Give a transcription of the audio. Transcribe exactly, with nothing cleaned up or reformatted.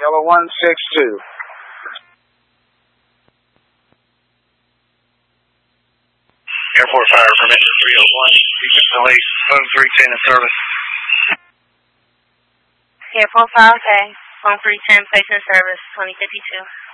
Yellow one six two. Airport fire permit three oh one. Delay phone three ten in service. Airport fire, okay. Phone three ten, placed in service, twenty fifty-two.